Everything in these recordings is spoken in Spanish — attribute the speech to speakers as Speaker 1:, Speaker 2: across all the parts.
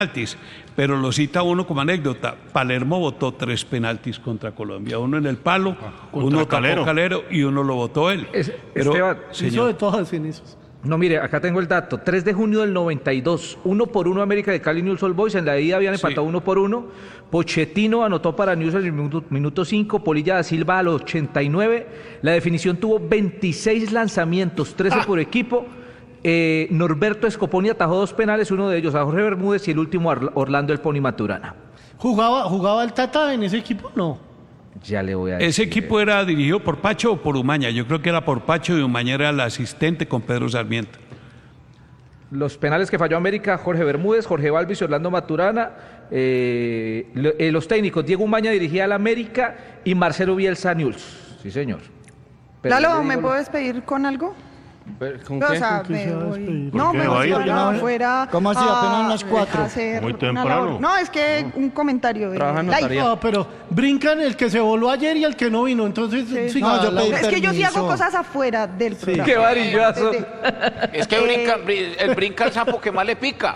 Speaker 1: penaltis, pero lo cita uno como anécdota. Palermo votó 3 penaltis contra Colombia, uno en el palo, uno tapó Calero y uno lo votó él. Pero,
Speaker 2: Esteban,
Speaker 3: hizo de todas en esos.
Speaker 2: No, mire, acá tengo el dato. 3 de junio del 92, 1-1 América de Cali, Newell's Old Boys. En la ida habían empatado 1-1. Pochettino anotó para Newell's en el minuto 5, Polilla da Silva al 89. La definición tuvo 26 lanzamientos, 13 por equipo. Norberto Scoponi atajó 2 penales, uno de ellos a Jorge Bermúdez y el último a Orlando El Pony Maturana.
Speaker 3: ¿Jugaba el Tata en ese equipo? No.
Speaker 2: Ya le voy a decir.
Speaker 1: ¿Ese equipo era dirigido por Pacho o por Umaña? Yo creo que era por Pacho y Umaña era el asistente con Pedro Sarmiento.
Speaker 2: Los penales que falló América, Jorge Bermúdez, Jorge Balvis y Orlando Maturana. Los técnicos, Diego Umaña dirigía al América y Marcelo Bielsa Newell's. Sí, señor.
Speaker 4: Pero Lalo, ¿me puedo despedir con algo?
Speaker 2: ¿Con qué?
Speaker 4: O sea, me voy. No, me voy afuera.
Speaker 5: ¿Cómo así? Apenas las 4.
Speaker 6: Muy temprano.
Speaker 4: No, es que un comentario.
Speaker 3: No, pero brincan el que se voló ayer y el que no vino. Entonces,
Speaker 4: sí. No, es que yo sí hago cosas afuera del programa.
Speaker 2: Qué varillazo.
Speaker 7: Es que el brinca el sapo que más le pica.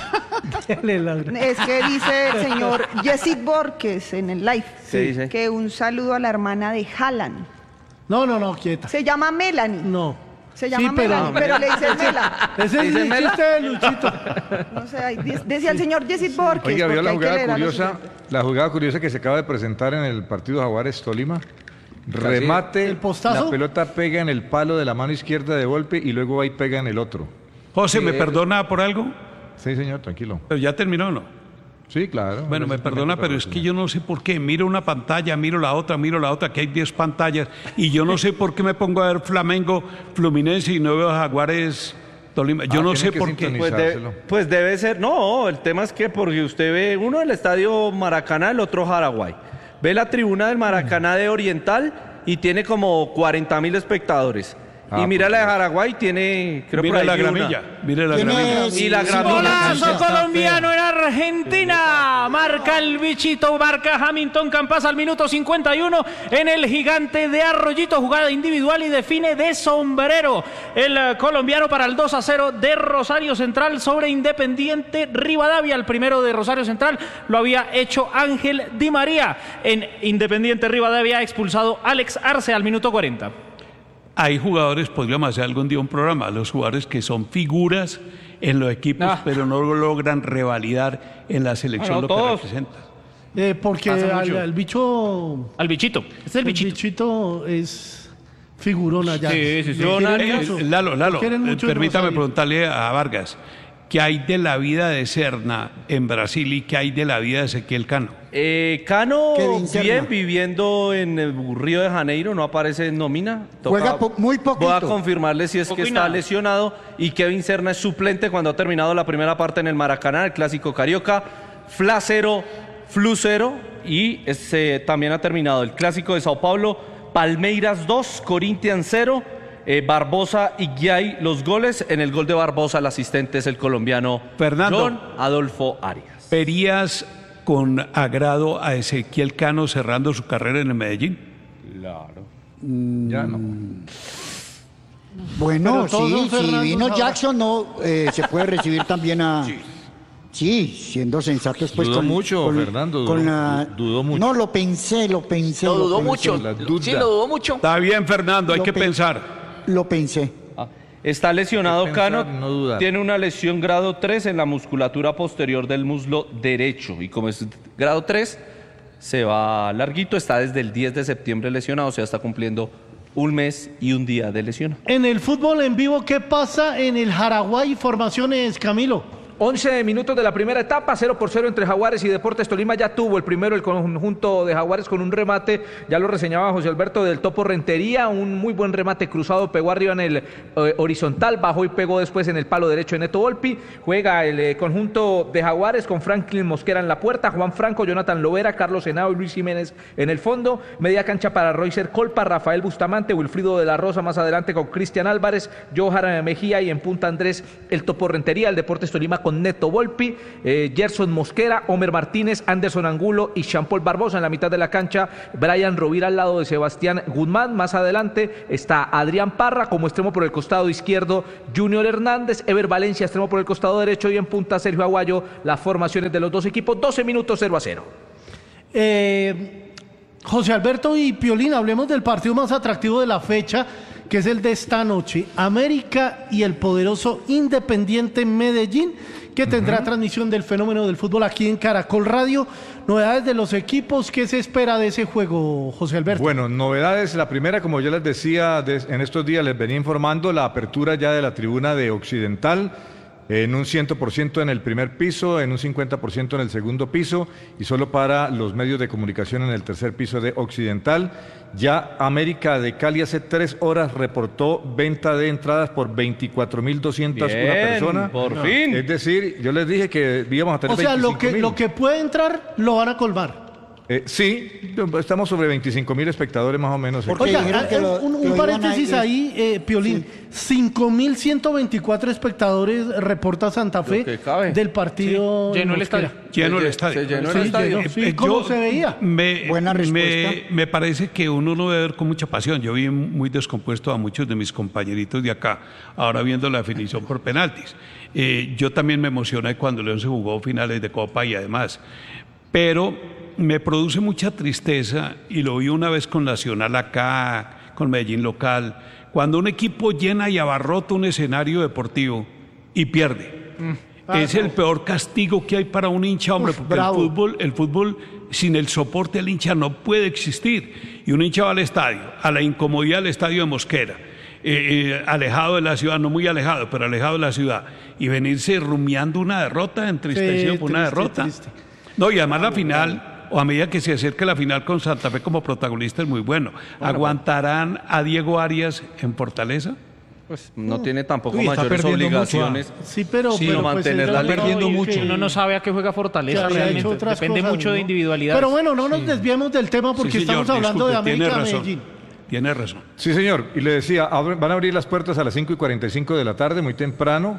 Speaker 4: Es que dice el señor Yesid Borges en el live que un saludo a la hermana de Haaland.
Speaker 3: No, quieta.
Speaker 4: Se llama Melanie.
Speaker 3: No.
Speaker 4: Se llama Melanie, pero le dicen Mela.
Speaker 3: Ese es el chiste de Luchito.
Speaker 4: No sé, decía el señor Yesid Borges.
Speaker 8: Oiga, ¿vio la jugada curiosa que se acaba de presentar en el partido Jaguares-Tolima? Remate,
Speaker 3: ¿el postazo?
Speaker 8: La pelota pega en el palo de la mano izquierda de golpe y luego va y pega en el otro.
Speaker 1: José, ¿me perdona por algo?
Speaker 8: Sí, señor, tranquilo.
Speaker 1: Pero ya terminó, ¿no?
Speaker 8: Sí, claro.
Speaker 1: Bueno, me perdona, pero es que yo no sé por qué. Miro una pantalla, miro la otra, que hay 10 pantallas, y yo no sé por qué me pongo a ver Flamengo, Fluminense y no veo Jaguares, Tolima. Yo no sé por qué.
Speaker 6: Pues debe ser, no, el tema es que porque usted ve uno del estadio Maracaná, el otro Jaraguay. Ve la tribuna del Maracaná de Oriental y tiene como 40.000 espectadores. Y mira la de Jaraguay, tiene, creo que
Speaker 1: mira la gramilla, mira la gramilla.
Speaker 6: Y la gramilla.
Speaker 9: Golazo colombiano en Argentina. Marca el bichito, marca Hamilton Campas al minuto 51 en el Gigante de Arroyito. Jugada individual y define de sombrero el colombiano para el 2-0 de Rosario Central sobre Independiente Rivadavia. El primero de Rosario Central lo había hecho Ángel Di María. En Independiente Rivadavia expulsado Alex Arce al minuto 40.
Speaker 1: Hay jugadores, podríamos hacer algún día un programa, los jugadores que son figuras en los equipos, pero no logran revalidar en la selección lo que representa.
Speaker 3: Porque al bicho...
Speaker 9: Al bichito. Es el bichito.
Speaker 3: El bichito es figurón allá.
Speaker 1: Sí. Lalo, permítame preguntarle a Vargas, ¿qué hay de la vida de Serna en Brasil y qué hay de la vida de Ezequiel Cano?
Speaker 6: Cano, bien, viviendo en Río de Janeiro, no aparece en nómina.
Speaker 5: Juega muy poquito.
Speaker 6: Voy a confirmarle si es que está lesionado. Y Kevin Serna es suplente cuando ha terminado la primera parte en el Maracaná, el Clásico Carioca. Fla 0, Flu 0. Y también ha terminado el Clásico de Sao Paulo, Palmeiras 2, Corinthians 0. Barbosa y Guiay los goles. En el gol de Barbosa el asistente es el colombiano
Speaker 1: Fernando
Speaker 6: John Adolfo Arias.
Speaker 1: ¿Verías con agrado a Ezequiel Cano cerrando su carrera en el Medellín?
Speaker 8: Claro. Ya no.
Speaker 5: Bueno, sí, si vino Jackson, no se puede recibir también a... Sí, siendo sensatos, pues...
Speaker 8: Dudó mucho, Fernando, dudó mucho.
Speaker 5: No, lo pensé.
Speaker 7: Lo dudó mucho. Sí, lo dudó mucho.
Speaker 1: Está bien, Fernando, hay que pensar.
Speaker 5: Lo pensé.
Speaker 6: Está lesionado Cano, tiene una lesión grado 3 en la musculatura posterior del muslo derecho. Y como es grado 3, se va larguito, está desde el 10 de septiembre lesionado, o sea, está cumpliendo un mes y un día de lesión.
Speaker 3: En el fútbol en vivo, ¿qué pasa en el Jaraguay? Formaciones, Camilo.
Speaker 2: 11 minutos de la primera etapa, 0-0 entre Jaguares y Deportes Tolima. Ya tuvo el primero el conjunto de Jaguares con un remate, ya lo reseñaba José Alberto, del Topo Rentería, un muy buen remate cruzado, pegó arriba en el horizontal, bajó y pegó después en el palo derecho de Neto Volpi. Juega el conjunto de Jaguares con Franklin Mosquera en la puerta, Juan Franco, Jonathan Lovera, Carlos Henao y Luis Jiménez en el fondo. Media cancha para Roycer Colpa, Rafael Bustamante, Wilfrido de la Rosa más adelante con Cristian Álvarez, Johan Mejía y en punta Andrés el Topo Rentería. El Deportes Tolima con Neto Volpi, Gerson Mosquera, Homer Martínez, Anderson Angulo y Jean-Paul Barbosa en la mitad de la cancha, Brian Rovira al lado de Sebastián Guzmán, más adelante está Adrián Parra como extremo por el costado izquierdo, Junior Hernández, Ever Valencia extremo por el costado derecho y en punta Sergio Aguayo. Las formaciones de los dos equipos, 12 minutos 0-0.
Speaker 3: José Alberto y Piolín, hablemos del partido más atractivo de la fecha, que es el de esta noche, América y el poderoso Independiente Medellín, que tendrá transmisión del fenómeno del fútbol aquí en Caracol Radio. Novedades de los equipos, ¿qué se espera de ese juego, José Alberto?
Speaker 8: Bueno, novedades, la primera, como yo les decía, en estos días les venía informando, la apertura ya de la tribuna de Occidental, en un 100% en el primer piso, en un 50% en el segundo piso y solo para los medios de comunicación en el tercer piso de Occidental. Ya América de Cali hace 3 horas reportó venta de entradas por 24.200 una persona.
Speaker 6: Por fin.
Speaker 8: Es decir, yo les dije que íbamos a tener
Speaker 3: o sea,
Speaker 8: 25.000.
Speaker 3: lo que puede entrar lo van a colmar.
Speaker 8: Sí, estamos sobre 25.000 espectadores más o menos.
Speaker 3: Oiga, un paréntesis ahí, Piolín. Sí. 5.124 espectadores reporta Santa Fe del partido.
Speaker 9: Llenó el estadio.
Speaker 6: Llenó el estadio.
Speaker 3: ¿Cómo se veía?
Speaker 5: Buena respuesta.
Speaker 1: Me parece que uno lo debe ver con mucha pasión. Yo vi muy descompuesto a muchos de mis compañeritos de acá, ahora viendo la definición por penaltis. Yo también me emocioné cuando León se jugó finales de Copa y además. Pero me produce mucha tristeza, y lo vi una vez con Nacional acá, con Medellín local, cuando un equipo llena y abarrota un escenario deportivo y pierde. Es el peor castigo que hay para un hincha, hombre, porque el fútbol sin el soporte del hincha no puede existir. Y un hincha va al estadio, a la incomodidad del estadio de Mosquera, alejado de la ciudad, no muy alejado, pero alejado de la ciudad, y venirse rumiando una derrota, entristecido por una derrota. Triste. No, y además la final, o a medida que se acerca la final con Santa Fe como protagonista, es muy bueno. ¿Aguantarán a Diego Arias en Fortaleza?
Speaker 6: Pues no tiene tampoco mayores obligaciones.
Speaker 3: Sí, pero
Speaker 6: mantenerla
Speaker 9: perdiendo mucho. Uno no sabe a qué juega Fortaleza realmente. Depende mucho de individualidad.
Speaker 3: Pero bueno, no nos desviemos del tema porque estamos hablando de América Medellín.
Speaker 1: Tiene razón.
Speaker 8: Sí, señor. Y le decía, van a abrir las puertas a las 5:45 de la tarde, muy temprano.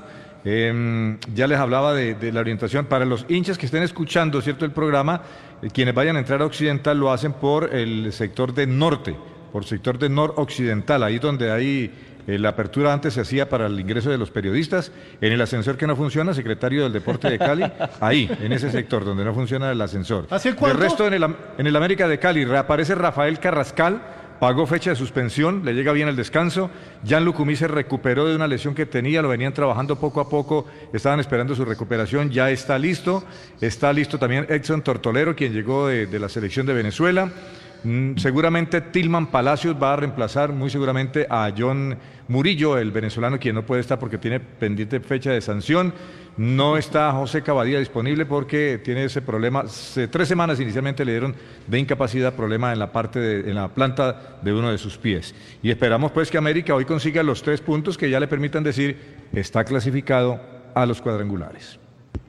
Speaker 8: Ya les hablaba de la orientación para los hinchas que estén escuchando, ¿cierto?, el programa. Quienes vayan a entrar a Occidental lo hacen por el sector de norte, por sector de noroccidental, ahí donde hay la apertura antes se hacía para el ingreso de los periodistas, en el ascensor que no funciona, secretario del Deporte de Cali, ahí, en ese sector donde no funciona el ascensor.
Speaker 3: ¿Hace cuánto?
Speaker 8: El resto en el América de Cali reaparece Rafael Carrascal. Pagó fecha de suspensión, le llega bien el descanso. Jan Lucumí se recuperó de una lesión que tenía, lo venían trabajando poco a poco, estaban esperando su recuperación, ya está listo. Está listo también Edson Tortolero, quien llegó de la selección de Venezuela. Seguramente Tilman Palacios va a reemplazar muy seguramente a John Murillo, el venezolano, quien no puede estar porque tiene pendiente fecha de sanción. No está José Cavadía disponible porque tiene ese problema. 3 semanas inicialmente le dieron de incapacidad, problema en la en la planta de uno de sus pies. Y esperamos pues que América hoy consiga los 3 puntos que ya le permitan decir está clasificado a los cuadrangulares.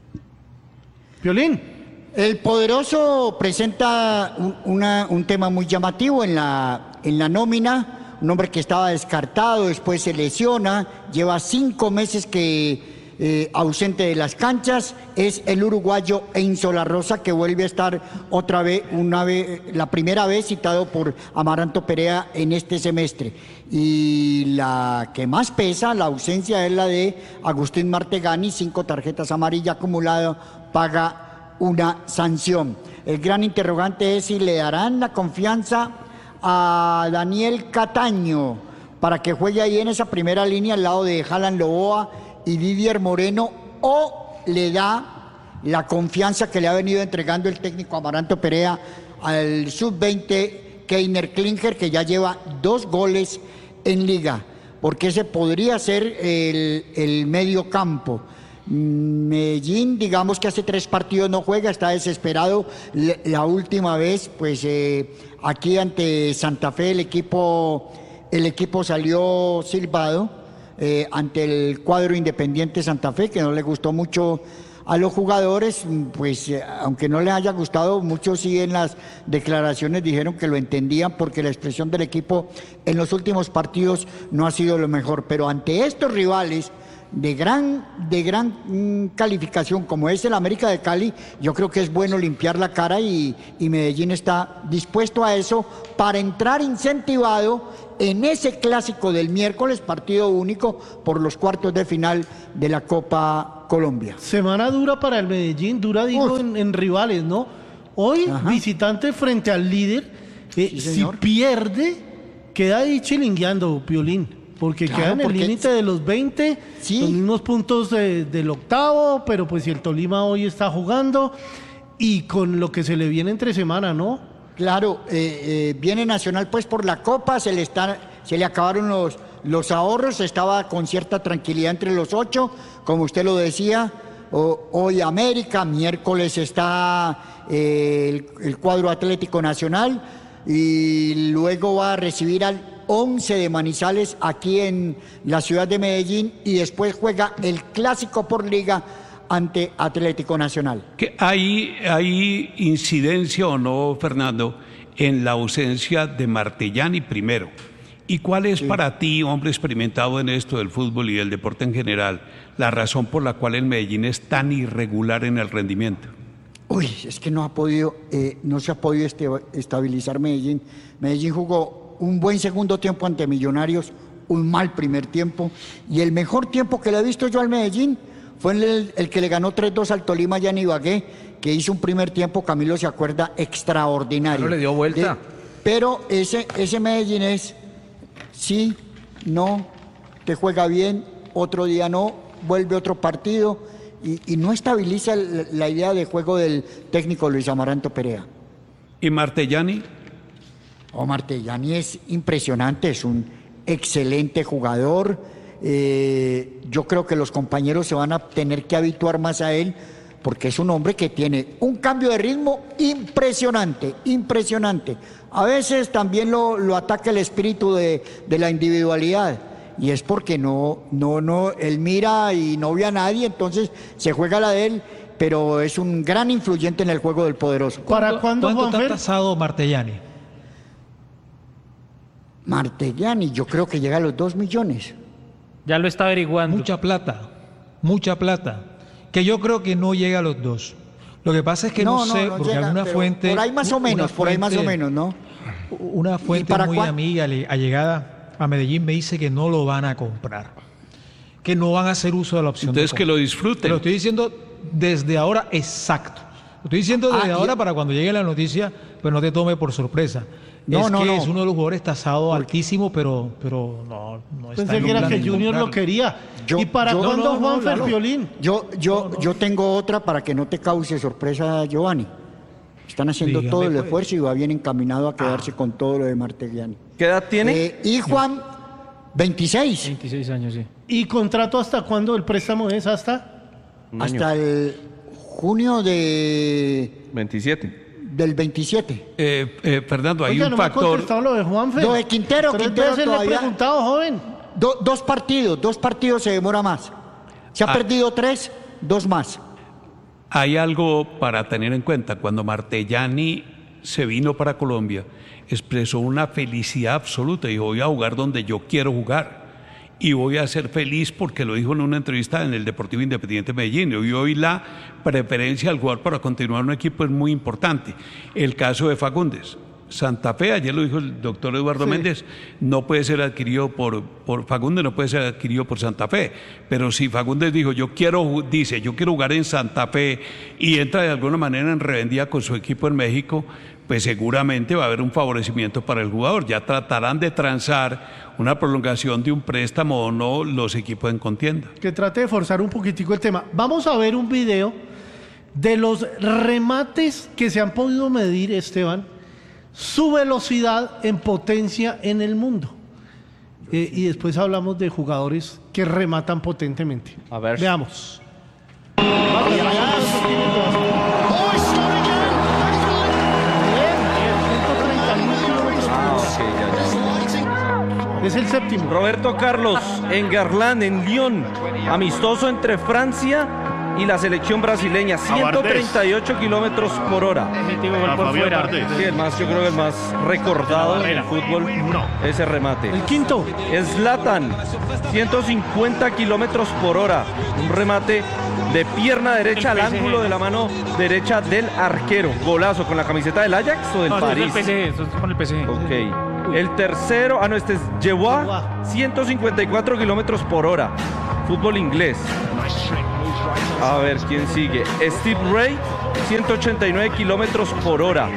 Speaker 3: Piolín.
Speaker 5: El poderoso presenta un tema muy llamativo en la nómina. Un hombre que estaba descartado, después se lesiona, lleva 5 meses ausente de las canchas, es el uruguayo Enzo La Rosa, que vuelve a estar otra vez, la primera vez citado por Amaranto Perea en este semestre. Y la que más pesa, la ausencia, es la de Agustín Martegani, 5 tarjetas amarillas acumuladas, paga una sanción. El gran interrogante es si le darán la confianza a Daniel Cataño para que juegue ahí en esa primera línea al lado de Jalan Loboa y Didier Moreno, o le da la confianza que le ha venido entregando el técnico Amaranto Perea al sub-20 Keiner Klinger, que ya lleva 2 goles en liga, porque ese podría ser el medio campo. Medellín, digamos que hace 3 partidos no juega, está desesperado. La última vez, pues aquí ante Santa Fe el equipo salió silbado ante el cuadro Independiente Santa Fe, que no le gustó mucho a los jugadores, pues aunque no les haya gustado, muchos sí en las declaraciones dijeron que lo entendían porque la expresión del equipo en los últimos partidos no ha sido lo mejor, pero ante estos rivales de gran calificación como es el América de Cali, yo creo que es bueno limpiar la cara y Medellín está dispuesto a eso para entrar incentivado en ese clásico del miércoles, partido único por los cuartos de final de la Copa Colombia.
Speaker 3: Semana dura para el Medellín, dura digo en rivales, ¿no? Hoy visitante frente al líder,
Speaker 5: Sí,
Speaker 3: si pierde, queda ahí chilingueando, Piolín. Porque queda en el límite de los 20, los mismos puntos del octavo, pero pues si el Tolima hoy está jugando y con lo que se le viene entre semana, ¿no?
Speaker 5: Claro, viene Nacional pues por la Copa, se le acabaron los ahorros, estaba con cierta tranquilidad entre los 8, como usted lo decía. Hoy América, miércoles está el cuadro Atlético Nacional y luego va a recibir al 11 de Manizales aquí en la ciudad de Medellín y después juega el clásico por liga ante Atlético Nacional.
Speaker 1: ¿Hay incidencia o no, Fernando, en la ausencia de Martellani primero? ¿Y cuál es para ti, hombre experimentado en esto del fútbol y del deporte en general, la razón por la cual el Medellín es tan irregular en el rendimiento?
Speaker 5: Uy, es que no se ha podido estabilizar Medellín. Medellín jugó un buen segundo tiempo ante Millonarios, un mal primer tiempo, y el mejor tiempo que le he visto yo al Medellín fue el que le ganó 3-2 al Tolima allá en Ibagué, que hizo un primer tiempo, Camilo se acuerda, extraordinario.
Speaker 2: No le dio vuelta.
Speaker 5: Pero ese Medellín es, sí, no, te juega bien, otro día no, vuelve otro partido, y no estabiliza la idea de juego del técnico Luis Amaranto Perea.
Speaker 1: ¿Y Martellani?
Speaker 5: Martellani es impresionante, es un excelente jugador. Yo creo que los compañeros se van a tener que habituar más a él porque es un hombre que tiene un cambio de ritmo impresionante. A veces también lo ataca el espíritu de la individualidad y es porque él mira y no ve a nadie, entonces se juega la de él, pero es un gran influyente en el juego del poderoso.
Speaker 3: ¿Para cuándo
Speaker 10: está tasado Martellani?
Speaker 5: Martellani, yo creo que llega a los 2 millones.
Speaker 9: Ya lo está averiguando.
Speaker 10: Mucha plata. Que yo creo que no llega a los 2. Lo que pasa es que no sé, porque
Speaker 5: llega,
Speaker 10: alguna fuente...
Speaker 5: Por ahí más o menos, ¿no?
Speaker 10: Una fuente muy amiga, allegada a Medellín, me dice que no lo van a comprar. Que no van a hacer uso de la opción.
Speaker 1: Entonces que lo disfruten.
Speaker 10: Lo estoy diciendo desde ahora exacto. Lo estoy diciendo desde ahora para cuando llegue la noticia, pues no te tome por sorpresa. Es uno de los jugadores tasado altísimo, pero no está.
Speaker 3: Pensé que era que Junior lo quería. ¿Y para cuándo Juanfer Piolín?
Speaker 5: Yo tengo otra para que no te cause sorpresa, Giovanni. Están haciendo todo el esfuerzo y va bien encaminado a quedarse con todo lo de Martellani.
Speaker 6: ¿Qué edad tiene?
Speaker 5: Y Juan, 26.
Speaker 9: 26 años, sí.
Speaker 3: ¿Y contrato hasta cuándo? ¿El préstamo es hasta?
Speaker 5: Hasta el junio de...
Speaker 6: 27.
Speaker 5: Del 27.
Speaker 1: Fernando, hay un
Speaker 3: no
Speaker 1: factor.
Speaker 3: Me ha contestado lo de Juanfer.
Speaker 5: Lo de Quintero
Speaker 3: todavía. Le he preguntado, joven.
Speaker 5: Dos partidos se demora más. Se ha perdido 3, 2 más.
Speaker 1: Hay algo para tener en cuenta. Cuando Martellani se vino para Colombia, expresó una felicidad absoluta. Dijo, voy a jugar donde yo quiero jugar. Y voy a ser feliz porque lo dijo en una entrevista en el Deportivo Independiente Medellín. Y hoy la preferencia al jugador para continuar un equipo es muy importante. El caso de Fagundes. Santa Fe, ayer lo dijo el doctor Eduardo Méndez, no puede ser adquirido por Fagundes, no puede ser adquirido por Santa Fe. Pero si Fagundes dijo, yo quiero jugar en Santa Fe y entra de alguna manera en revendida con su equipo en México, pues seguramente va a haber un favorecimiento para el jugador. Ya tratarán de transar una prolongación de un préstamo o no los equipos en contienda.
Speaker 3: Que trate de forzar un poquitico el tema. Vamos a ver un video de los remates que se han podido medir, Esteban, su velocidad en potencia en el mundo. Y después hablamos de jugadores que rematan potentemente.
Speaker 6: A ver.
Speaker 3: Veamos. Es el séptimo.
Speaker 6: Roberto Carlos en Garland, en Lyon. Amistoso entre Francia y la selección brasileña, 138 kilómetros por hora. Sí, el más, yo creo que el más recordado en el fútbol, ese remate.
Speaker 3: El quinto.
Speaker 6: Zlatan, 150 kilómetros por hora. Un remate de pierna derecha al ángulo de la mano derecha del arquero. Golazo con la camiseta del Ajax o del París.
Speaker 9: Eso es con el PSG.
Speaker 6: Ok. El tercero, este es Yewa, 154 kilómetros por hora. Fútbol inglés. A ver, ¿quién sigue? Steve Ray, 189 kilómetros por hora.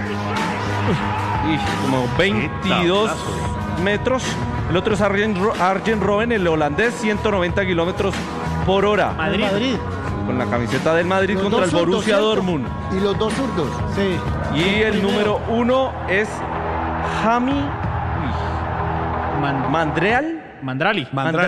Speaker 6: Y como 22 metros. El otro es Arjen Robben, el holandés, 190 kilómetros por hora.
Speaker 3: Madrid.
Speaker 6: Con la camiseta del Madrid
Speaker 3: Los
Speaker 6: contra el
Speaker 3: dos
Speaker 6: Borussia
Speaker 3: zurdos,
Speaker 6: Dortmund.
Speaker 5: Y los dos zurdos.
Speaker 3: Sí.
Speaker 6: Y el número 1 es Jami Mandrali,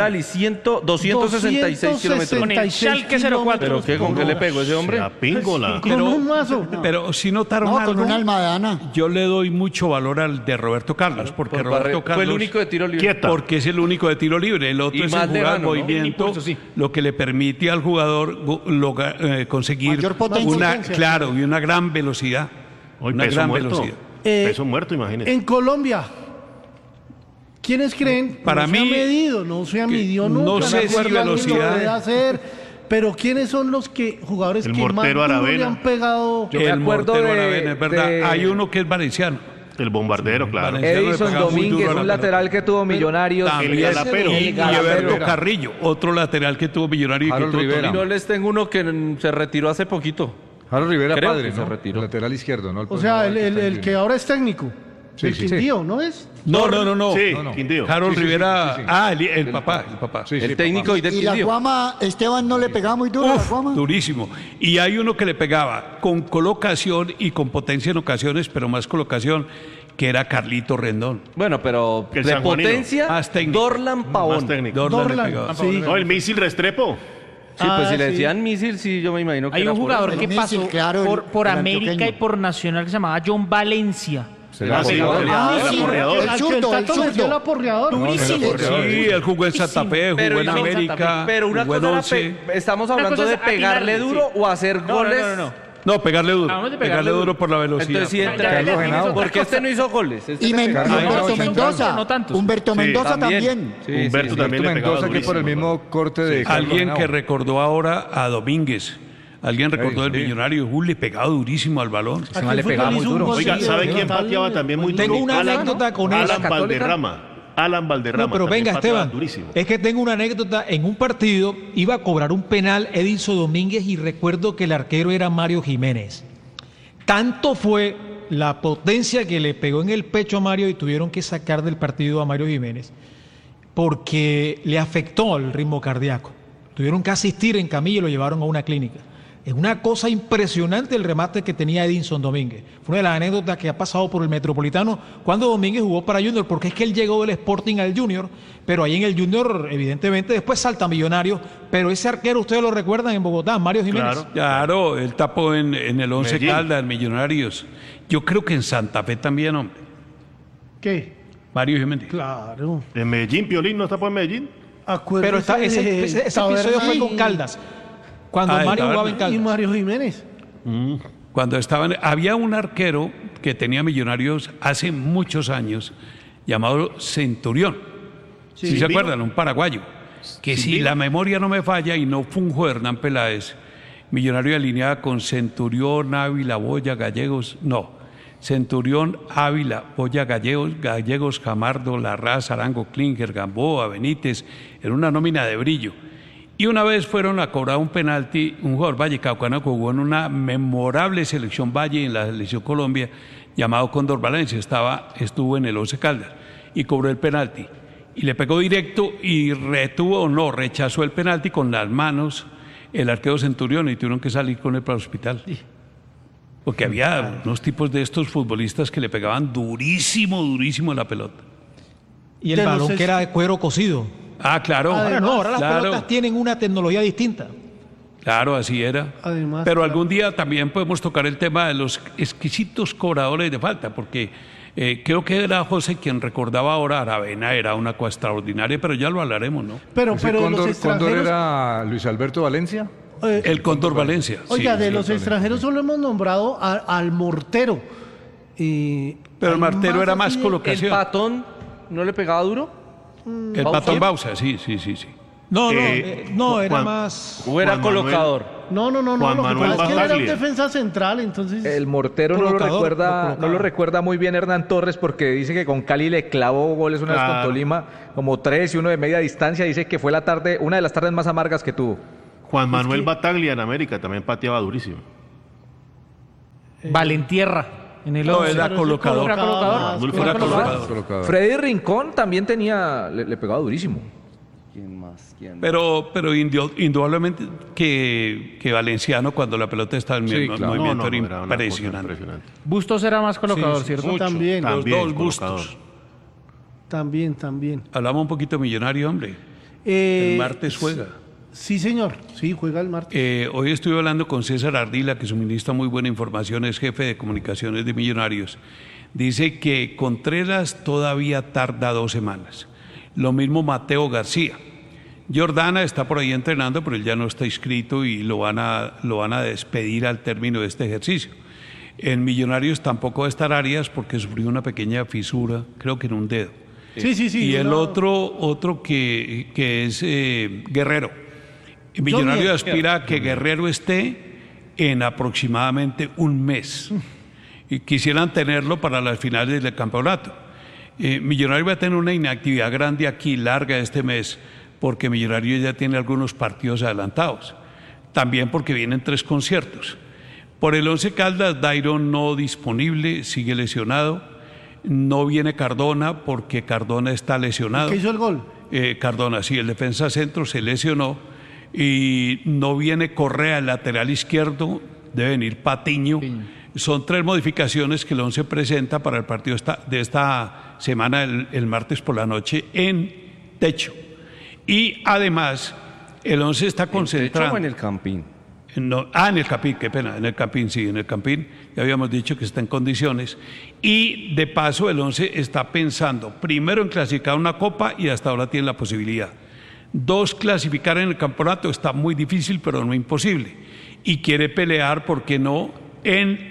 Speaker 6: 266 kilómetros.
Speaker 9: Con el Schalke 04.
Speaker 6: ¿Pero qué? ¿Con qué le pegó ese hombre?
Speaker 11: La píngola.
Speaker 3: Con un mazo.
Speaker 1: Pero si notaron algo,
Speaker 5: con una almadana.
Speaker 1: yo le doy mucho valor al de Roberto Carlos, porque Roberto Carlos
Speaker 6: fue el único de tiro libre.
Speaker 11: Quieta.
Speaker 1: Porque es el único de tiro libre. El otro
Speaker 6: Y
Speaker 1: es
Speaker 6: más
Speaker 1: el jugar
Speaker 6: lejano, ¿no?
Speaker 1: movimiento,
Speaker 9: Impulso, sí.
Speaker 1: lo que le permite al jugador conseguir
Speaker 5: Mayor potencia.
Speaker 1: y una gran velocidad.
Speaker 11: Hoy
Speaker 1: Una
Speaker 11: peso
Speaker 1: gran
Speaker 11: muerto.
Speaker 1: velocidad.
Speaker 11: Peso muerto, imagínese.
Speaker 3: En Colombia, ¿quiénes creen?
Speaker 1: Para
Speaker 3: no se
Speaker 1: mí,
Speaker 3: ha medido, no se ha medido
Speaker 1: no
Speaker 3: nunca.
Speaker 1: sé
Speaker 3: me
Speaker 1: si
Speaker 3: acuerdo quién lo
Speaker 1: velocidad.
Speaker 3: puede hacer, pero ¿quiénes son los jugadores
Speaker 11: El
Speaker 3: que más
Speaker 11: mortero
Speaker 3: duro
Speaker 11: Aravena.
Speaker 3: le han pegado?
Speaker 2: Yo me
Speaker 1: El
Speaker 2: acuerdo
Speaker 1: mortero
Speaker 2: de-
Speaker 1: Aravena, es verdad.
Speaker 2: de-
Speaker 1: Hay uno que es valenciano.
Speaker 11: El bombardero, claro.
Speaker 1: Valenciano le
Speaker 2: Edison
Speaker 1: pegaba muy
Speaker 2: Domínguez,
Speaker 1: duro a la
Speaker 2: un
Speaker 1: pelota.
Speaker 2: lateral que tuvo Millonarios.
Speaker 1: También.
Speaker 11: Galapero.
Speaker 1: Y
Speaker 2: El Galapero.
Speaker 1: Alberto Carrillo, otro lateral que tuvo Millonario y que
Speaker 8: Harold
Speaker 1: tuvo
Speaker 8: Rivera.
Speaker 1: Tolima.
Speaker 6: Yo les tengo uno que se retiró hace poquito.
Speaker 8: Harold Rivera,
Speaker 6: Creo
Speaker 8: padre,
Speaker 6: que se
Speaker 8: ¿no?
Speaker 6: retiró.
Speaker 8: El lateral izquierdo, ¿no?
Speaker 3: O sea, el que ahora es técnico.
Speaker 8: Sí,
Speaker 3: el
Speaker 8: sí,
Speaker 3: Quindío, ¿no es?
Speaker 1: No.
Speaker 11: Sí,
Speaker 8: No.
Speaker 11: Quindío.
Speaker 1: Harold
Speaker 8: Sí, sí,
Speaker 1: Rivera.
Speaker 8: sí, sí.
Speaker 1: Ah, el papá.
Speaker 8: Sí,
Speaker 6: El técnico y del
Speaker 5: Y la
Speaker 6: Quindío.
Speaker 5: Guama, Esteban no le pegaba muy duro a la
Speaker 1: Uf,
Speaker 5: Guama.
Speaker 1: durísimo. Y hay uno que le pegaba con colocación y con potencia en ocasiones, pero más colocación, que era Carlito Rendón.
Speaker 6: Bueno, pero
Speaker 11: El
Speaker 6: de
Speaker 11: sanjuanino.
Speaker 6: potencia,
Speaker 1: Más técnico.
Speaker 6: Dorlan
Speaker 11: Más
Speaker 6: Pavón.
Speaker 11: técnico.
Speaker 1: Dorlan le
Speaker 3: Dorlan,
Speaker 1: pegaba.
Speaker 3: sí.
Speaker 11: No, el misil Restrepo.
Speaker 6: Sí, pues si le
Speaker 3: sí.
Speaker 6: decían misil, sí, yo me imagino que
Speaker 9: Hay
Speaker 6: era
Speaker 9: un
Speaker 6: por
Speaker 9: jugador
Speaker 6: eso.
Speaker 9: que
Speaker 5: El
Speaker 9: pasó
Speaker 5: Misil, claro,
Speaker 9: por
Speaker 5: el
Speaker 9: América
Speaker 5: antioqueño.
Speaker 9: y por Nacional que se llamaba John Valencia.
Speaker 11: Ah, sí, el aporreador.
Speaker 5: El zurdo, el
Speaker 3: Tato metió
Speaker 5: zurdo.
Speaker 3: el aporreador.
Speaker 9: Durísimo.
Speaker 1: Sí, él jugó en Santa Fe, jugó en
Speaker 6: hizo Santa
Speaker 1: América,
Speaker 6: Fe. Pero una
Speaker 1: jugó en
Speaker 6: cosa era
Speaker 1: Once.
Speaker 6: estamos
Speaker 9: Una
Speaker 6: hablando
Speaker 9: cosa
Speaker 6: de
Speaker 9: es
Speaker 6: pegarle
Speaker 9: atinarle,
Speaker 6: duro
Speaker 9: sí.
Speaker 6: o hacer goles.
Speaker 1: No, pegarle duro.
Speaker 9: Hablamos de
Speaker 1: Pegarle duro por la velocidad.
Speaker 6: Entonces sí entra.
Speaker 8: Carlos Genao.
Speaker 6: Porque este no hizo goles. Este
Speaker 5: Y
Speaker 6: le pegaba.
Speaker 5: Humberto
Speaker 8: no,
Speaker 5: Mendoza.
Speaker 9: no tantos.
Speaker 5: Humberto
Speaker 11: Sí,
Speaker 5: Mendoza también.
Speaker 6: Sí,
Speaker 11: Humberto
Speaker 6: sí,
Speaker 11: también le pegaba
Speaker 8: Mendoza, que por el
Speaker 11: durísimo,
Speaker 8: mismo corte de Carlos
Speaker 1: Alguien
Speaker 8: Genao.
Speaker 1: que recordó ahora a Domínguez. Alguien recordó del
Speaker 8: sí.
Speaker 1: Millonario. Le pegaba durísimo al balón.
Speaker 3: Aquel
Speaker 2: le pegaba
Speaker 3: fútbol
Speaker 2: muy
Speaker 3: hizo un
Speaker 2: duro.
Speaker 3: gol
Speaker 11: Oiga,
Speaker 3: seguido
Speaker 11: ¿sabe
Speaker 3: de
Speaker 11: quién
Speaker 3: tal-
Speaker 11: pateaba también muy duro?
Speaker 10: Tengo una anécdota con
Speaker 11: Alan
Speaker 10: esa
Speaker 11: Valderrama. Alan Valderrama.
Speaker 10: No, pero
Speaker 11: también
Speaker 10: venga,
Speaker 11: pateaba
Speaker 10: Esteban.
Speaker 11: durísimo.
Speaker 10: Es que tengo una anécdota. En un partido iba a cobrar un penal Edinson Domínguez y recuerdo que el arquero era Mario Jiménez. Tanto fue la potencia que le pegó en el pecho a Mario y tuvieron que sacar del partido a Mario Jiménez porque le afectó el ritmo cardíaco. Tuvieron que asistir en camilla y lo llevaron a una clínica. Es una cosa impresionante el remate que tenía Edinson Domínguez. Fue una de las anécdotas que ha pasado por el Metropolitano cuando Domínguez jugó para Junior, porque es que él llegó del Sporting al Junior, pero ahí en el Junior, evidentemente, después salta Millonario, pero ese arquero, ustedes lo recuerdan en Bogotá, Mario Jiménez.
Speaker 11: Claro.
Speaker 1: Claro, él tapó en el Once
Speaker 11: Medellín.
Speaker 1: Caldas, en Millonarios. Yo creo que en Santa Fe también, hombre.
Speaker 3: ¿Qué?
Speaker 1: Mario Jiménez.
Speaker 3: Claro.
Speaker 11: En Medellín, Piolín, ¿no está por Medellín?
Speaker 10: Pero ese episodio fue con Caldas, cuando
Speaker 1: Ah,
Speaker 10: Mario
Speaker 1: el
Speaker 10: jugaba en
Speaker 1: Taberna.
Speaker 3: Y
Speaker 10: Caldas.
Speaker 3: Mario Jiménez.
Speaker 1: Cuando estaban, había un arquero que tenía Millonarios hace muchos años, llamado Centurión. ¿Sí se acuerdan? Un paraguayo. Que si la memoria no me falla y no funjo Hernán Peláez, Millonario alineaba con Centurión, Ávila, Boya, Gallegos, no. Centurión, Ávila, Boya, Gallegos, Jamardo, Larraz, Arango, Klinger, Gamboa, Benítez, en una nómina de brillo. Y una vez fueron a cobrar un penalti, un jugador vallecaucano que jugó en una memorable selección Valle en la selección Colombia, llamado Cóndor Valencia, estuvo en el Once Caldas y cobró el penalti. Y le pegó directo y rechazó el penalti con las manos el arquero Centurión y tuvieron que salir con él para el hospital. Porque había unos tipos de estos futbolistas que le pegaban durísimo la pelota.
Speaker 10: Y el
Speaker 3: De los
Speaker 10: balón que era de cuero cocido.
Speaker 1: Ah, claro.
Speaker 10: Ahora no, ahora las
Speaker 1: Claro.
Speaker 10: pelotas tienen una tecnología distinta.
Speaker 1: Claro, así era.
Speaker 3: Además,
Speaker 1: Pero
Speaker 3: claro.
Speaker 1: algún día también podemos tocar el tema de los exquisitos cobradores de falta, porque creo que era José quien recordaba ahora Aravena, era una cosa extraordinaria, pero ya lo hablaremos, ¿no?
Speaker 3: Pero
Speaker 8: Ese
Speaker 3: de los
Speaker 8: Cóndor
Speaker 3: extranjeros,
Speaker 8: era Luis Alberto Valencia.
Speaker 1: el Cóndor Valencia.
Speaker 3: Oiga,
Speaker 1: sí,
Speaker 3: de
Speaker 1: sí,
Speaker 3: los extranjeros solo hemos nombrado al Mortero.
Speaker 1: Pero el Mortero era más colocación.
Speaker 6: ¿El Patón no le pegaba duro?
Speaker 1: El Patón Bausa, sí.
Speaker 10: No, era más...
Speaker 6: ¿O era colocador?
Speaker 3: No.
Speaker 11: Juan
Speaker 3: Lo que
Speaker 11: Manuel
Speaker 3: pasa es que era un
Speaker 11: Bataglia.
Speaker 3: defensa central, entonces...
Speaker 2: El Mortero no lo recuerda muy bien Hernán Torres, porque dice que con Cali le clavó goles una vez con Tolima, como 3 y uno de media distancia. Dice que fue una de las tardes más amargas que tuvo.
Speaker 11: Juan Manuel Bataglia en América también pateaba durísimo.
Speaker 9: Valentierra. En el
Speaker 1: No, era colocador.
Speaker 9: Era colocador.
Speaker 2: Freddy Rincón también le pegaba durísimo.
Speaker 6: ¿Quién más?
Speaker 1: Pero indudablemente que Valenciano, cuando la pelota estaba en el movimiento, era impresionante.
Speaker 9: Bustos era más colocador, ¿cierto?
Speaker 3: Mucho. También.
Speaker 1: Los dos Bustos.
Speaker 3: También.
Speaker 1: Hablamos un poquito Millonario, hombre. El martes juega.
Speaker 3: Sí, señor. Sí, juega el martes.
Speaker 1: Hoy estuve hablando con César Ardila, que suministra muy buena información, es jefe de comunicaciones de Millonarios. Dice que Contreras todavía tarda 2 semanas. Lo mismo Mateo García. Jordana está por ahí entrenando, pero él ya no está inscrito y lo van a despedir al término de este ejercicio. En Millonarios tampoco va a estar Arias porque sufrió una pequeña fisura, creo que en un dedo.
Speaker 3: Sí.
Speaker 1: Y el otro que es Guerrero. Millonario aspira a que Guerrero esté en aproximadamente un mes. Y quisieran tenerlo para las finales del campeonato. Millonario va a tener una inactividad grande aquí, larga este mes, porque Millonario ya tiene algunos partidos adelantados. También porque vienen 3 conciertos. Por el Once Caldas, Dairon no disponible, sigue lesionado. No viene Cardona porque Cardona está lesionado.
Speaker 3: ¿Qué hizo el gol?
Speaker 1: Cardona, sí, el defensa centro se lesionó. Y no viene Correa, el lateral izquierdo, debe venir Patiño. Son 3 modificaciones que el Once presenta para el partido de esta semana, el martes por la noche, en techo. Y además, el Once está concentrado.
Speaker 6: ¿En el techo o en el Campín?
Speaker 1: En el Campín, qué pena, en el Campín, sí, en el Campín. Ya habíamos dicho que está en condiciones. Y de paso, el Once está pensando primero en clasificar una copa y hasta ahora tiene la posibilidad. 2, clasificar en el campeonato está muy difícil, pero no imposible. Y quiere pelear, ¿por qué no?, en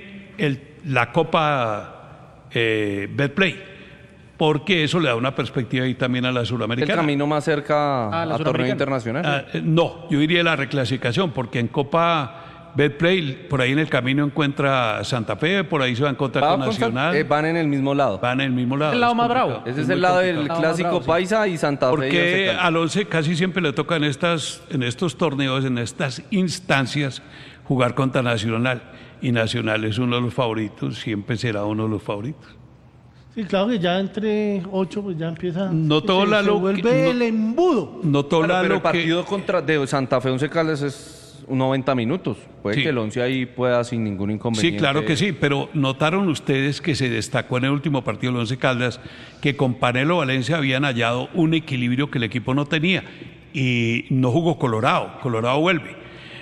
Speaker 1: la Copa Betplay, porque eso le da una perspectiva ahí también a la Suramericana.
Speaker 6: ¿El camino más cerca a torneo internacional?
Speaker 1: No, yo diría la reclasificación, porque en Copa Betplay, por ahí en el camino encuentra Santa Fe, por ahí se va a encontrar con Nacional.
Speaker 6: Van en el mismo lado.
Speaker 1: Van en el mismo lado.
Speaker 9: El lado más bravo.
Speaker 6: Ese es el lado del clásico paisa y Santa Fe.
Speaker 1: Porque al Once casi siempre le toca en estos torneos, en estas instancias, jugar contra Nacional. Y Nacional es uno de los favoritos, siempre será uno de los favoritos.
Speaker 3: Sí, claro que ya entre 8 pues ya empieza.
Speaker 1: No todo
Speaker 3: se vuelve el embudo.
Speaker 1: No todo
Speaker 6: pero el partido de Santa Fe Once Caldas es 90 minutos. Puede que el Once ahí pueda sin ningún inconveniente.
Speaker 1: Sí, claro que sí, pero notaron ustedes que se destacó en el último partido del Once Caldas que con Panelo Valencia habían hallado un equilibrio que el equipo no tenía y no jugó Colorado vuelve.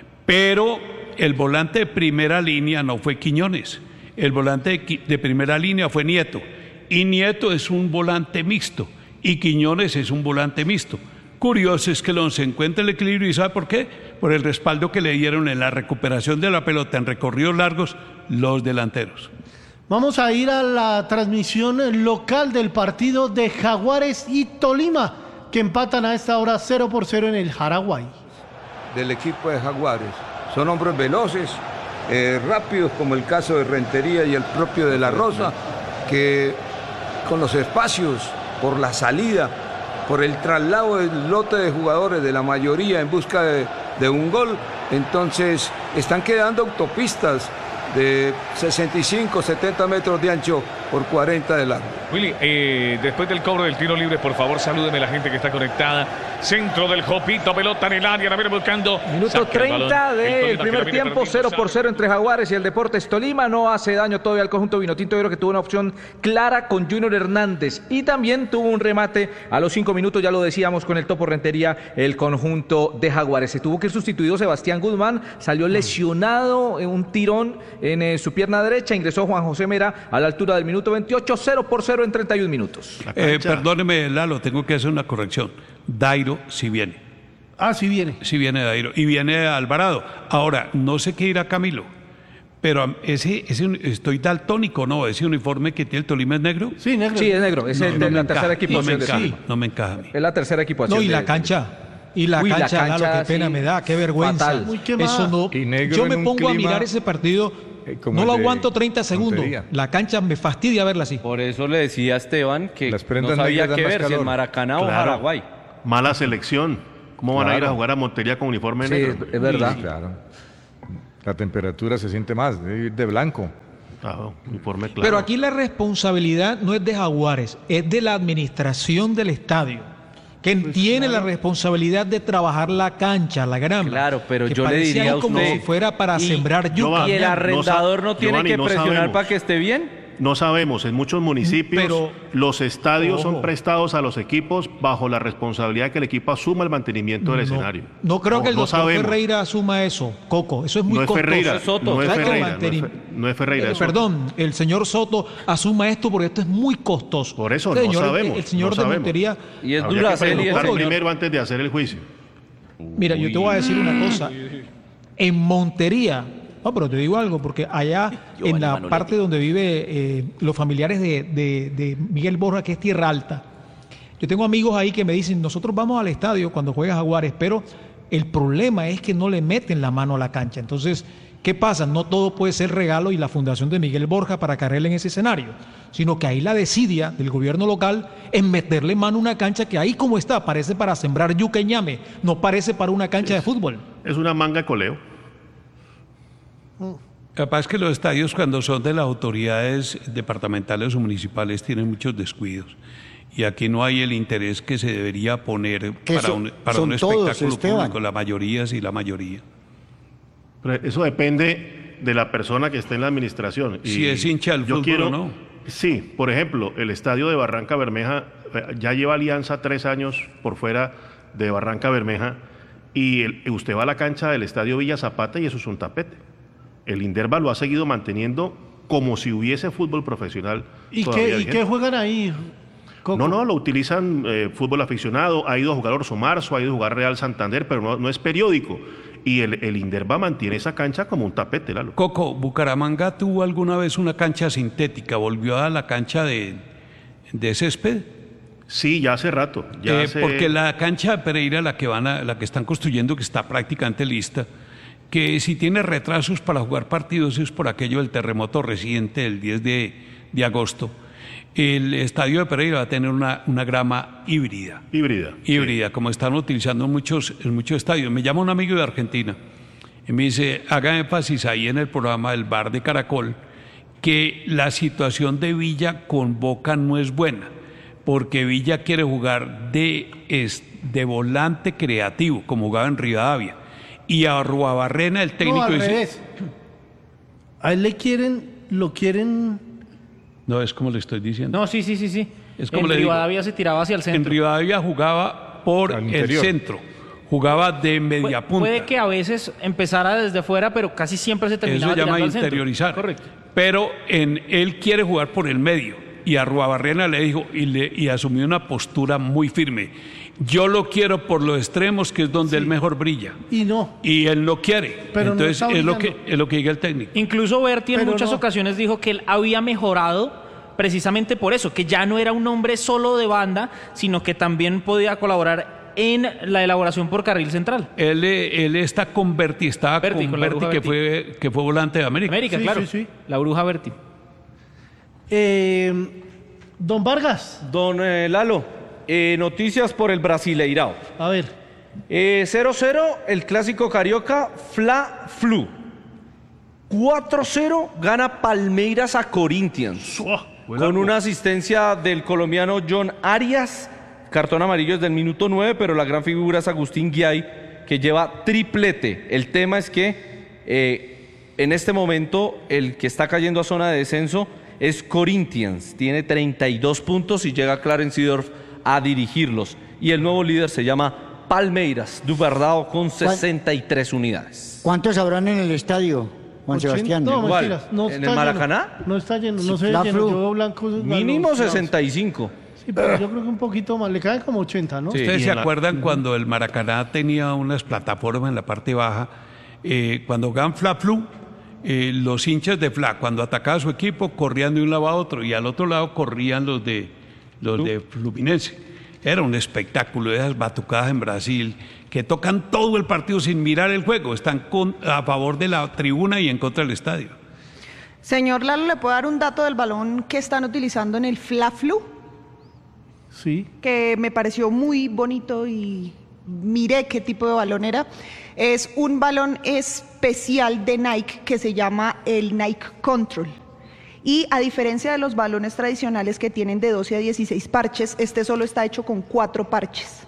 Speaker 1: Pero el volante de primera línea no fue Quiñones, el volante de primera línea fue Nieto, y Nieto es un volante mixto, y Quiñones es un volante mixto. Curioso es que el Once encuentra el equilibrio, ¿y sabe por qué? Por el respaldo que le dieron en la recuperación de la pelota en recorridos largos los delanteros.
Speaker 3: Vamos a ir a la transmisión local del partido de Jaguares y Tolima, que empatan a esta hora 0-0 en el Jaraguay.
Speaker 12: Del equipo de Jaguares. Son hombres veloces, rápidos, como el caso de Rentería y el propio de La Rosa, que con los espacios, por la salida, por el traslado del lote de jugadores, de la mayoría en busca de un gol, entonces están quedando autopistas de 65, 70 metros de ancho por 40 de largo.
Speaker 13: Willy, después del cobro del tiro libre, por favor, salúdeme a la gente que está conectada. Centro del Jopito, pelota en el área, la viene buscando.
Speaker 2: Minuto 30 del primer tiempo, 0-0 entre Jaguares y el Deportes Tolima. No hace daño todavía al conjunto vinotinto. Yo creo que tuvo una opción clara con Junior Hernández. Y también tuvo un remate a los 5 minutos, ya lo decíamos, con el Topo Rentería, el conjunto de Jaguares. Se tuvo que ir sustituido Sebastián Guzmán, salió lesionado en un tirón en su pierna derecha. Ingresó Juan José Mera a la altura del minuto 28, 0-0 en 31 minutos.
Speaker 1: Perdóneme, Lalo, tengo que hacer una corrección. Dairo sí viene.
Speaker 3: Ah, sí viene.
Speaker 1: Sí viene Dairo. Y viene Alvarado. Ahora, no sé qué irá Camilo. Pero ese estoy daltónico, ¿no? Ese uniforme que tiene el Tolima es negro.
Speaker 2: Sí, negro. Sí, es negro. Es la tercera equipación.
Speaker 1: No me encaja a mí.
Speaker 2: Es la tercera equipación.
Speaker 10: No, y la cancha. Y la cancha, Lalo, qué pena me da, qué vergüenza. Eso no. Yo me pongo a mirar ese partido, no lo aguanto 30 segundos. Montería. La cancha me fastidia verla así.
Speaker 6: Por eso le decía a Esteban que no sabía qué ver, si en Maracaná o Paraguay.
Speaker 11: Mala selección. ¿Cómo van a ir a jugar a Montería con uniforme negro?
Speaker 2: Sí, es verdad.
Speaker 8: Sí, claro. La temperatura se siente más, de blanco.
Speaker 11: Uniforme claro.
Speaker 10: Pero aquí la responsabilidad no es de Jaguares, es de la administración del estadio, que tiene la responsabilidad de trabajar la cancha, la grama.
Speaker 6: Claro, pero yo le diría a usted,
Speaker 10: como si fuera para sembrar yuca.
Speaker 6: ¿Y el arrendador no tiene que presionar para que esté bien?
Speaker 11: No sabemos, en muchos municipios los estadios son prestados a los equipos bajo la responsabilidad de que el equipo asuma el mantenimiento del escenario.
Speaker 10: No creo que el doctor Ferreira asuma eso, Coco, eso es muy costoso.
Speaker 11: No es Ferreira.
Speaker 10: Perdón, el señor Soto asuma esto porque esto es muy costoso.
Speaker 11: Por eso no sabemos.
Speaker 10: El señor de Montería.
Speaker 6: Y es dura
Speaker 11: primero antes de hacer el juicio.
Speaker 10: Mira, yo te voy a decir una cosa. En Montería... No, pero te digo algo, porque allá en la parte donde vive los familiares de Miguel Borja, que es Tierra Alta, yo tengo amigos ahí que me dicen, nosotros vamos al estadio cuando juega Jaguares, pero el problema es que no le meten la mano a la cancha. Entonces, ¿qué pasa? No todo puede ser regalo y la fundación de Miguel Borja para cargarle en ese escenario, sino que ahí la desidia del gobierno local es meterle mano a una cancha que ahí como está, parece para sembrar yuca y ñame, no parece para una cancha de fútbol.
Speaker 11: Es una manga de coleo.
Speaker 1: Capaz que los estadios cuando son de las autoridades departamentales o municipales tienen muchos descuidos y aquí no hay el interés que se debería poner para un espectáculo público, la mayoría sí, la mayoría.
Speaker 11: Pero eso depende de la persona que esté en la administración.
Speaker 1: Si es hincha del fútbol o no.
Speaker 11: Sí, por ejemplo, el estadio de Barranca Bermeja ya lleva Alianza 3 años por fuera de Barranca Bermeja y usted va a la cancha del estadio Villa Zapata y eso es un tapete. El Inderva lo ha seguido manteniendo como si hubiese fútbol profesional.
Speaker 3: ¿Y qué juegan ahí, Coco?
Speaker 11: No, lo utilizan fútbol aficionado. Ha ido a jugar Orso Marzo, ha ido a jugar Real Santander, pero no es periódico. Y el Inderva mantiene esa cancha como un tapete, Lalo.
Speaker 1: Coco, ¿Bucaramanga tuvo alguna vez una cancha sintética? ¿Volvió a la cancha de césped?
Speaker 11: Sí, ya hace rato.
Speaker 1: Porque la cancha de Pereira, la que están construyendo, que está prácticamente lista, que si tiene retrasos para jugar partidos es por aquello del terremoto reciente del 10 de agosto. El estadio de Pereira va a tener una grama híbrida. Híbrida, sí. Como están utilizando en muchos estadios. Me llama un amigo de Argentina y me dice, haga énfasis ahí en el programa del Bar de Caracol, que la situación de Villa con Boca no es buena, porque Villa quiere jugar de volante creativo, como jugaba en Rivadavia. Y a Arruabarrena el técnico
Speaker 3: al revés. A él lo quieren...
Speaker 1: No, es como le estoy diciendo.
Speaker 9: No, sí.
Speaker 1: Es como
Speaker 9: en Rivadavia se tiraba hacia el centro.
Speaker 1: En Rivadavia jugaba por el centro, jugaba de media punta.
Speaker 9: Puede que a veces empezara desde fuera, pero casi siempre se terminaba
Speaker 1: tirando
Speaker 9: al
Speaker 1: centro. Eso llama interiorizar.
Speaker 9: Correcto.
Speaker 1: Pero él quiere jugar por el medio. Y Arruabarrena le dijo, y asumió una postura muy firme. Yo lo quiero por los extremos, que es donde él mejor brilla. Y él no quiere.
Speaker 3: Pero
Speaker 1: entonces es lo que diga el técnico.
Speaker 9: Incluso Berti en muchas ocasiones dijo que él había mejorado precisamente por eso, que ya no era un hombre solo de banda, sino que también podía colaborar en la elaboración por carril central.
Speaker 1: Él está con Berti, estaba con Berti, que fue volante de América.
Speaker 9: Sí, claro. Sí. La bruja Berti.
Speaker 3: Don Vargas.
Speaker 6: Don Lalo. Noticias por el Brasileirao.
Speaker 3: A ver.
Speaker 6: 0-0, el clásico carioca, Fla-Flu. 4-0, gana Palmeiras a Corinthians. Con una asistencia del colombiano John Arias. Cartón amarillo es del minuto 9, pero la gran figura es Agustín Guiay, que lleva triplete. El tema es que en este momento el que está cayendo a zona de descenso es Corinthians. Tiene 32 puntos y llega Clarence Seedorf a dirigirlos. Y el nuevo líder se llama Palmeiras do Verdão con 63 unidades.
Speaker 5: ¿Cuántos habrán en el estadio, Juan Sebastián?
Speaker 3: No,
Speaker 6: mentiras. ¿En el Maracaná?
Speaker 3: No está lleno, no se ve lleno.
Speaker 6: Mínimo 65.
Speaker 3: Sí, pero yo creo que un poquito más, le caen como 80, ¿no?
Speaker 1: Sí. ¿Ustedes se acuerdan cuando el Maracaná tenía unas plataformas en la parte baja? Cuando jugaban Fla-Flu, los hinchas de Fla, cuando atacaba su equipo, corrían de un lado a otro y al otro lado corrían los de Fluminense. Era un espectáculo, esas batucadas en Brasil, que tocan todo el partido sin mirar el juego, están a favor de la tribuna y en contra del estadio.
Speaker 4: Señor Lalo, ¿le puedo dar un dato del balón que están utilizando en el Fla-Flu?
Speaker 3: Sí.
Speaker 4: Que me pareció muy bonito y miré qué tipo de balón era. Es un balón especial de Nike que se llama el Nike Control. Y a diferencia de los balones tradicionales que tienen de 12 a 16 parches, este solo está hecho con 4 parches.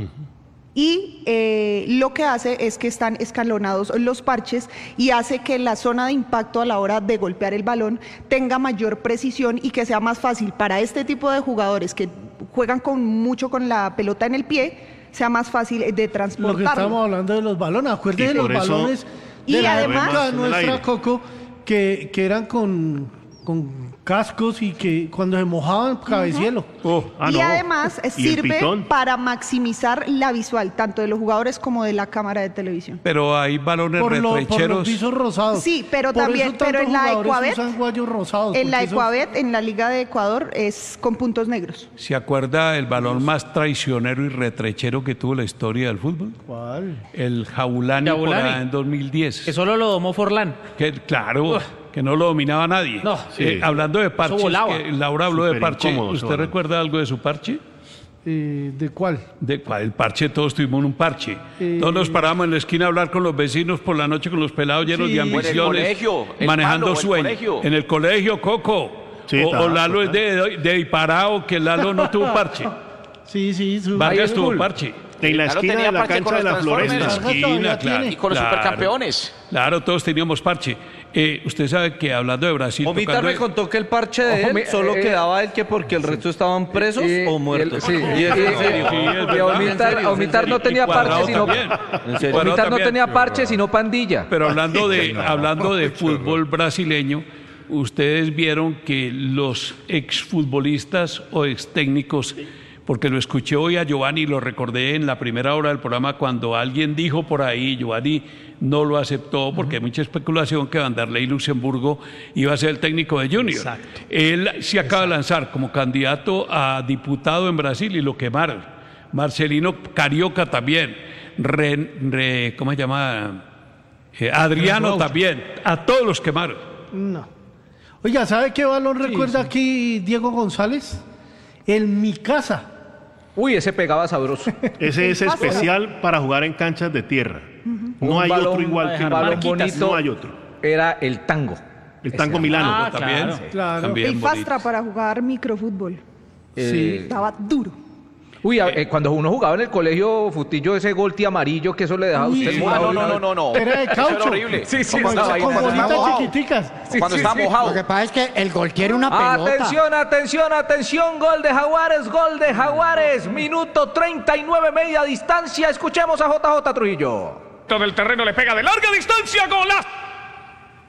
Speaker 4: Y lo que hace es que están escalonados los parches y hace que la zona de impacto a la hora de golpear el balón tenga mayor precisión y que sea más fácil para este tipo de jugadores que juegan mucho con la pelota en el pie, sea más fácil de transportarlo.
Speaker 3: Lo que estamos hablando de los balones, acuérdense de los balones de la época nuestra, Coco, que eran con cascos y que cuando se mojaban, cabecielo.
Speaker 4: Y además sirve para maximizar la visual, tanto de los jugadores como de la cámara de televisión.
Speaker 1: Pero hay balones retrecheros.
Speaker 3: Por los pisos rosados.
Speaker 4: Sí, pero
Speaker 3: por
Speaker 4: también, pero en la Ecuabet,
Speaker 3: rosados,
Speaker 4: en la Ecuabet, en la Liga de Ecuador, es con puntos negros.
Speaker 1: ¿Se acuerda el balón más traicionero y retrechero que tuvo la historia del fútbol?
Speaker 3: ¿Cuál?
Speaker 1: El Jaulani por allá en 2010.
Speaker 9: Que solo lo domó Forlán.
Speaker 1: Claro. Que no lo dominaba nadie.
Speaker 9: No,
Speaker 1: hablando de parches, que Laura habló de parche. ¿Usted recuerda algo de su parche?
Speaker 3: ¿De cuál?
Speaker 1: El parche, todos tuvimos un parche. Todos nos parábamos en la esquina a hablar con los vecinos por la noche con los pelados llenos de ambiciones.
Speaker 7: En el colegio,
Speaker 1: manejando sueños. En el colegio, Coco.
Speaker 11: Sí,
Speaker 1: o Lalo es de disparado, que Lalo no tuvo parche.
Speaker 3: Sí.
Speaker 1: Vargas tuvo parche.
Speaker 11: En la esquina de la cancha de la Floresta.
Speaker 1: En la esquina, claro.
Speaker 7: Y con los supercampeones.
Speaker 1: Claro, todos teníamos parche. Usted sabe que hablando de Brasil...
Speaker 6: Omitar me contó que el parche de él solo quedaba él que porque el resto estaban presos o muertos.
Speaker 2: Omitar no tenía parche, sino... Omitar no tenía parche, sino pandilla.
Speaker 1: Pero hablando de fútbol brasileño, ustedes vieron que los exfutbolistas o extécnicos... Porque lo escuché hoy a Giovanni, lo recordé en la primera hora del programa cuando alguien dijo por ahí, Giovanni no lo aceptó porque hay mucha especulación que Vanderlei Luxemburgo iba a ser el técnico de Junior. Exacto. Él se acaba de lanzar como candidato a diputado en Brasil y lo quemaron. Marcelino Carioca también. ¿Cómo se llama? Adriano también. A todos los quemaron.
Speaker 3: No. Oiga, ¿sabe qué balón recuerda aquí Diego González? El Mi Casa.
Speaker 2: Uy, ese pegaba sabroso.
Speaker 11: Ese es especial para jugar en canchas de tierra. No hay otro igual que
Speaker 2: Marquitas.
Speaker 11: No hay otro.
Speaker 2: Era el tango.
Speaker 11: El tango Milano.
Speaker 1: También.
Speaker 3: Claro.
Speaker 1: También
Speaker 4: El Fastra para jugar microfútbol.
Speaker 3: Sí.
Speaker 4: Estaba duro.
Speaker 2: Uy, cuando uno jugaba en el colegio, Futillo, ese golti amarillo que eso le dejaba a usted.
Speaker 7: No.
Speaker 3: Era de caucho.
Speaker 7: Eso era horrible.
Speaker 3: Sí, con bolitas chiquiticas.
Speaker 7: Cuando está mojado.
Speaker 5: Lo que pasa es que el gol quiere una pelota.
Speaker 2: Atención, gol de Jaguares, minuto 39, media distancia. Escuchemos a JJ Trujillo.
Speaker 13: Todo el terreno le pega de larga distancia, golazo.